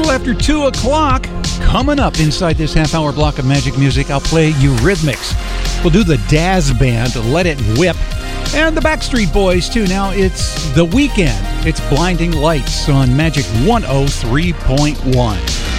little after 2 o'clock. Coming up inside this half-hour block of magic music, I'll play Eurythmics. We'll do the Daz Band, Let It Whip, and the Backstreet Boys, too. Now, it's The Weekend. It's Blinding Lights on Magic 103.1.